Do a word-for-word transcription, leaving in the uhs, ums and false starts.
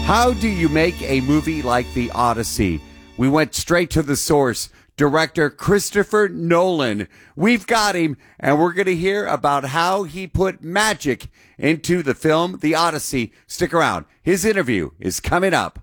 How do you make a movie like The Odyssey? We went straight to the source. Director Christopher Nolan. We've got him, and we're going to hear about how he put magic into the film The Odyssey. Stick around. His interview is coming up.